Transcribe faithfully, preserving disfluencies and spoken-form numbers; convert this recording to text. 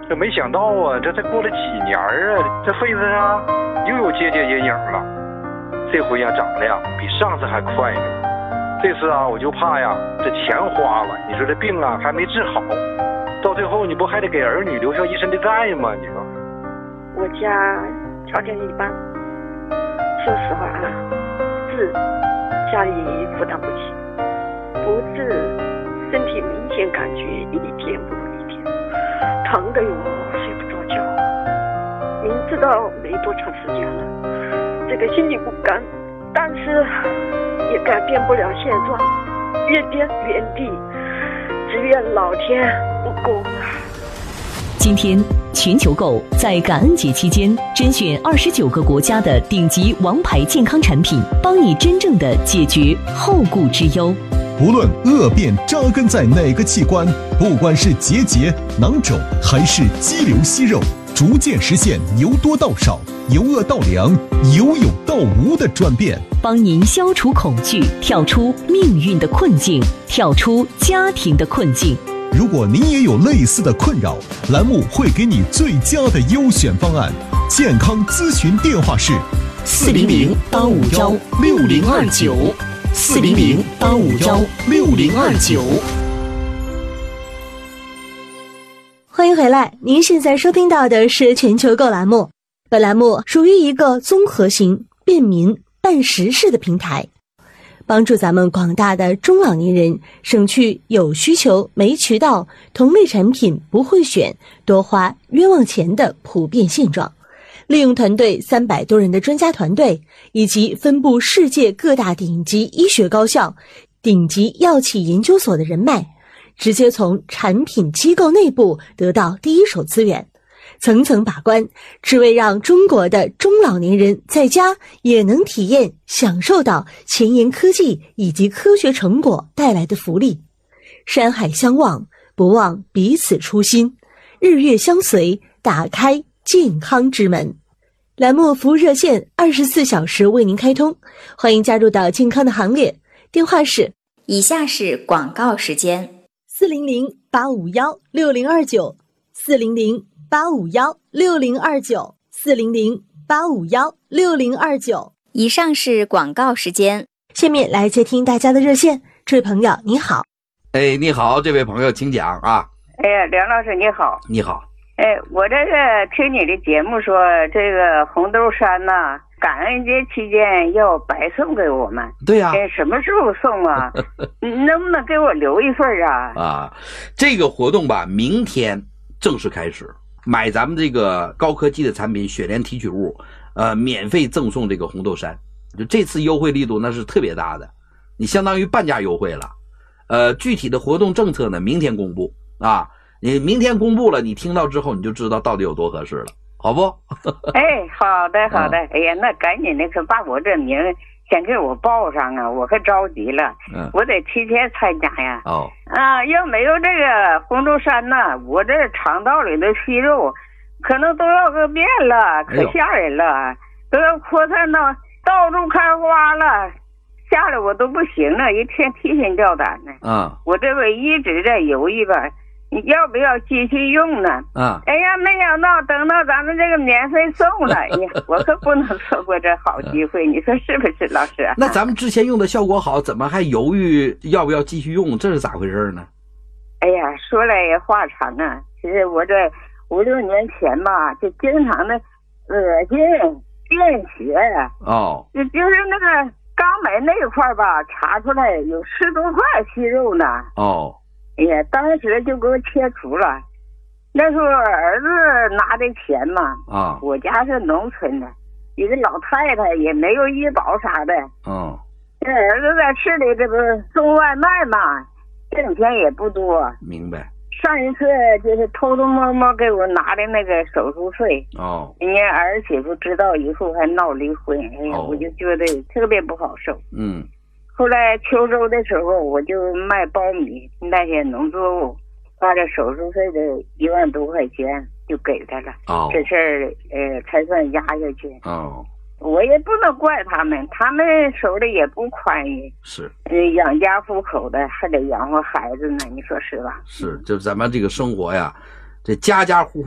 这没想到啊，这才过了几年啊，这肺子上又有结节阴影了。这回呀，长得呀比上次还快呢。这次啊，我就怕呀，这钱花了，你说这病啊还没治好，到最后你不还得给儿女留下一身的债吗？你说。 我家条件一般，说实话啊，治家里负担不起，不治身体明显感觉一天不如一天，疼得我睡不着觉。明知道没多长时间了，这个心里不甘，但是也改变不了现状，越颠原地，只愿老天不公啊。 今天全球购在感恩节期间甄选二十九个国家的顶级王牌健康产品，帮你真正的解决后顾之忧。 无论恶变扎根在哪个器官，不管是结节、囊肿还是肌瘤息肉，逐渐实现由多到少、由恶到良、由有到无的转变， 帮您消除恐惧，跳出命运的困境，跳出家庭的困境。 如果您也有类似的困扰，栏目会给你最佳的优选方案。健康咨询电话是四零零八五幺六零二九，四零零八五幺六零二九。 欢迎回来，您现在收听到的是全球购栏目。本栏目属于一个综合型、便民、办实事的平台，帮助咱们广大的中老年人省去有需求没渠道、同类产品不会选、多花冤枉钱的普遍现状。利用团队三百多人的专家团队，以及分布世界各大顶级医学高校、顶级药企研究所的人脉，直接从产品机构内部得到第一手资源，层层把关，只为让中国的中老年人在家也能体验享受到前沿科技以及科学成果带来的福利。山海相望，不忘彼此初心，日月相随，打开健康之门。栏目服务热线二十四小时为您开通，欢迎加入到健康的行列。电话是以下是广告时间： 四零零八五幺六零二九，四零零八五幺六零二九，四零零八五幺六零二九。 以上是广告时间。 下面来接听大家的热线。这位朋友你好。 哎，你好，这位朋友请讲啊。 哎呀，梁老师你好。 你好。 哎，我这个听你的节目说，这个红豆杉呐、啊，感恩节期间要白送给我们。 对呀、啊。 哎，什么时候送啊？能不能给我留一份啊？ 啊，这个活动吧，明天正式开始。买咱们这个高科技的产品雪莲提取物，呃，免费赠送这个红豆杉。就这次优惠力度那是特别大的，你相当于半价优惠了。呃，具体的活动政策呢，明天公布啊。你明天公布了，你听到之后你就知道到底有多合适了，好不？ 哎，好的好的、嗯、哎呀，那赶紧的可把我这名先给我报上啊，我可着急了。嗯，我得提前参加呀。哦，啊，要没有这个红豆杉呢，我这肠道里的息肉可能都要个变了，可吓人了、哎、都要扩散到到处开花了，吓得我都不行了，一天提心吊胆的。嗯，我这个一直在犹豫吧，你要不要继续用呢？啊！哎呀，没想到等到咱们这个免费送了，哎呀，我可不能错过这好机会，你说是不是，老师？ 那咱们之前用的效果好，怎么还犹豫要不要继续用？这是咋回事呢？ 哎呀，说来也话长啊。其实我这五六年前吧，就经常的恶心、便血呀。哦。就就是那个肛门那一块吧，查出来有十多块息肉呢。哦。哎呀，当时就给我切除了。那时候儿子拿的钱嘛，啊，我家是农村的，一个老太太也没有医保啥的。嗯，这儿子在市里这不是送外卖嘛，挣钱也不多。 明白。 上一次就是偷偷摸摸给我拿的那个手术费。哦。人家儿媳妇知道以后还闹离婚，哎呀，哦、我就觉得特别不好受。嗯。后来秋收的时候，我就卖苞米那些农作物，把这手术费的一万多块钱就给他了。哦，这事儿呃才算压下去。哦，我也不能怪他们，他们手里也不宽裕。是，呃，养家糊口的还得养活孩子呢，你说是吧？ 是，就咱们这个生活呀，这家家户户。